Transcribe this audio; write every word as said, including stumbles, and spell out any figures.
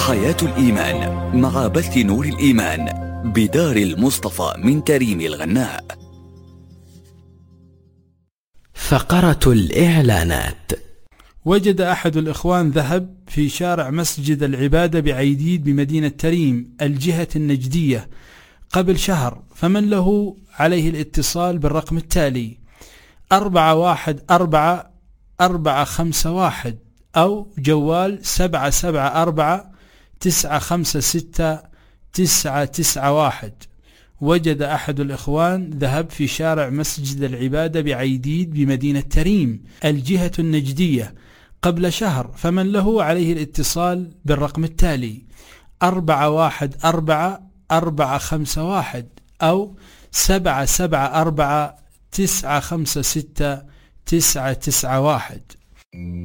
حياة الإيمان مع بث نور الإيمان بدار المصطفى من تريم الغناء. فقرة الإعلانات. وجد أحد الإخوان ذهب في شارع مسجد العبادة بعيديد بمدينة تريم الجهة النجدية قبل شهر، فمن له عليه الاتصال بالرقم التالي: أربعة واحد أربعة أربعة خمسة واحد أو جوال سبعة سبعة أربعة تسعة خمسة ستة تسعة تسعة واحد. وجد أحد الإخوان ذهب في شارع مسجد العبادة بعيديد بمدينة تريم الجهة النجدية قبل شهر، فمن له عليه الاتصال بالرقم التالي: أربعة واحد أربعة أربعة خمسة واحد أو سبعة سبعة أربعة تسعة خمسة ستة تسعة تسعة واحد.